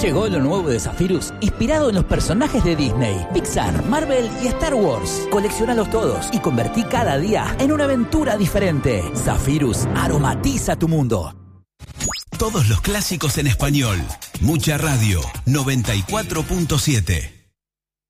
Llegó lo nuevo de Zephyrus, inspirado en los personajes de Disney, Pixar, Marvel y Star Wars. Coleccionalos todos y convertí cada día en una aventura diferente. Zephyrus aromatiza tu mundo. Todos los clásicos en español. Mucha Radio 94.7.